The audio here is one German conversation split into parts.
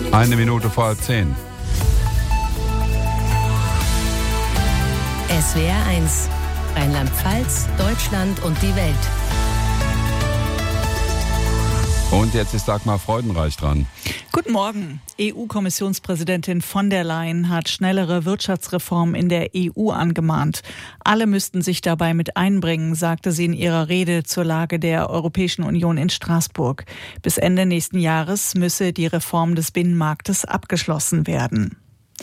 Eine Minute vor 10. SWR 1, Rheinland-Pfalz, Deutschland und die Welt. Und jetzt ist Dagmar Freudenreich dran. Guten Morgen. EU-Kommissionspräsidentin von der Leyen hat schnellere Wirtschaftsreformen in der EU angemahnt. Alle müssten sich dabei mit einbringen, sagte sie in ihrer Rede zur Lage der Europäischen Union in Straßburg. Bis Ende nächsten Jahres müsse die Reform des Binnenmarktes abgeschlossen werden.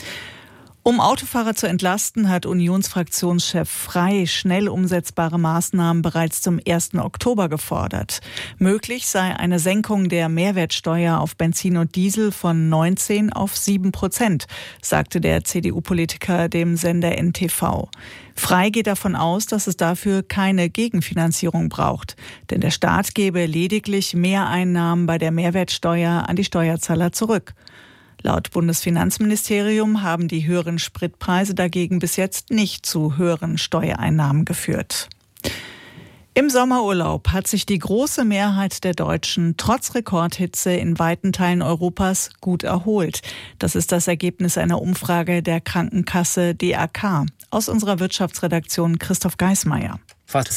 Um Autofahrer zu entlasten, hat Unionsfraktionschef Frey schnell umsetzbare Maßnahmen bereits zum 1. Oktober gefordert. Möglich sei eine Senkung der Mehrwertsteuer auf Benzin und Diesel von 19 auf 7%, sagte der CDU-Politiker dem Sender NTV. Frey geht davon aus, dass es dafür keine Gegenfinanzierung braucht, denn der Staat gebe lediglich Mehreinnahmen bei der Mehrwertsteuer an die Steuerzahler zurück. Laut Bundesfinanzministerium haben die höheren Spritpreise dagegen bis jetzt nicht zu höheren Steuereinnahmen geführt. Im Sommerurlaub hat sich die große Mehrheit der Deutschen trotz Rekordhitze in weiten Teilen Europas gut erholt. Das ist das Ergebnis einer Umfrage der Krankenkasse DAK. Aus unserer Wirtschaftsredaktion Christoph Geismeier. Fast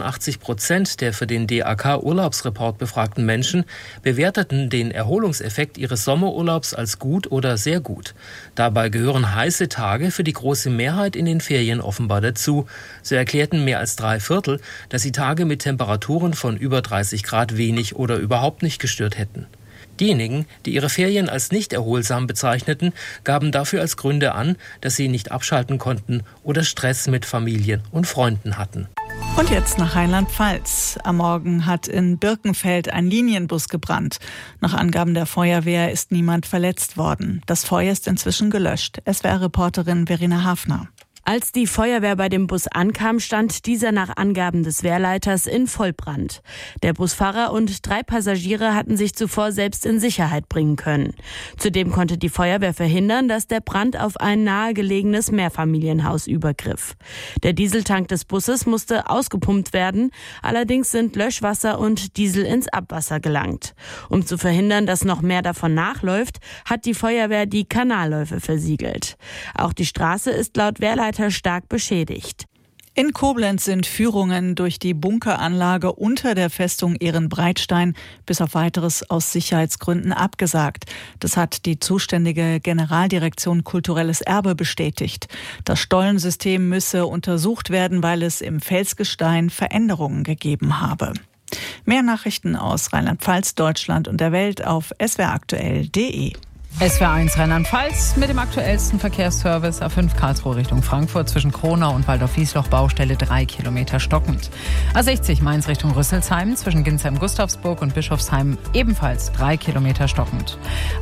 86% der für den DAK-Urlaubsreport befragten Menschen bewerteten den Erholungseffekt ihres Sommerurlaubs als gut oder sehr gut. Dabei gehören heiße Tage für die große Mehrheit in den Ferien offenbar dazu. So erklärten mehr als 3/4, dass sie Tage mit Temperaturen von über 30 Grad wenig oder überhaupt nicht gestört hätten. Diejenigen, die ihre Ferien als nicht erholsam bezeichneten, gaben dafür als Gründe an, dass sie nicht abschalten konnten oder Stress mit Familien und Freunden hatten. Und jetzt nach Rheinland-Pfalz. Am Morgen hat in Birkenfeld ein Linienbus gebrannt. Nach Angaben der Feuerwehr ist niemand verletzt worden. Das Feuer ist inzwischen gelöscht. SWR-Reporterin Verena Hafner. Als die Feuerwehr bei dem Bus ankam, stand dieser nach Angaben des Wehrleiters in Vollbrand. Der Busfahrer und 3 Passagiere hatten sich zuvor selbst in Sicherheit bringen können. Zudem konnte die Feuerwehr verhindern, dass der Brand auf ein nahegelegenes Mehrfamilienhaus übergriff. Der Dieseltank des Busses musste ausgepumpt werden, allerdings sind Löschwasser und Diesel ins Abwasser gelangt. Um zu verhindern, dass noch mehr davon nachläuft, hat die Feuerwehr die Kanalläufe versiegelt. Auch die Straße ist laut Wehrleiter stark beschädigt. In Koblenz sind Führungen durch die Bunkeranlage unter der Festung Ehrenbreitstein bis auf Weiteres aus Sicherheitsgründen abgesagt. Das hat die zuständige Generaldirektion Kulturelles Erbe bestätigt. Das Stollensystem müsse untersucht werden, weil es im Felsgestein Veränderungen gegeben habe. Mehr Nachrichten aus Rheinland-Pfalz, Deutschland und der Welt auf swraktuell.de. SWR 1 Rheinland-Pfalz mit dem aktuellsten Verkehrsservice A5 Karlsruhe Richtung Frankfurt zwischen Kronau und Waldorf-Wiesloch Baustelle 3 Kilometer stockend. A60 Mainz Richtung Rüsselsheim zwischen Ginsheim-Gustavsburg und Bischofsheim ebenfalls 3 Kilometer stockend.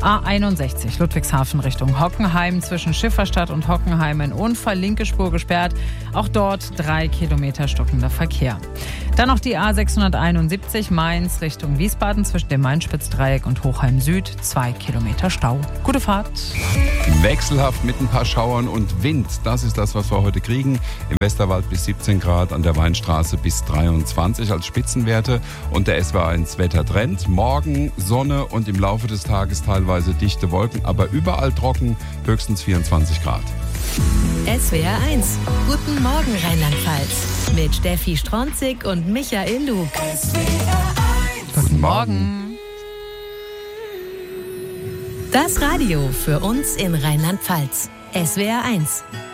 A61 Ludwigshafen Richtung Hockenheim zwischen Schifferstadt und Hockenheim ein Unfall, linke Spur gesperrt. Auch dort 3 Kilometer stockender Verkehr. Dann noch die A671 Mainz Richtung Wiesbaden zwischen dem Main-Spitz-Dreieck und Hochheim Süd 2 Kilometer Stau. Gute Fahrt. Wechselhaft mit ein paar Schauern und Wind. Das ist das, was wir heute kriegen. Im Westerwald bis 17 Grad, an der Weinstraße bis 23 als Spitzenwerte. Und der SWR1 Wettertrend. Morgen Sonne und im Laufe des Tages teilweise dichte Wolken, aber überall trocken, höchstens 24 Grad. SWR 1, guten Morgen Rheinland-Pfalz. Mit Steffi Stronzig und Michael Lug. Guten Morgen. Das Radio für uns in Rheinland-Pfalz. SWR 1.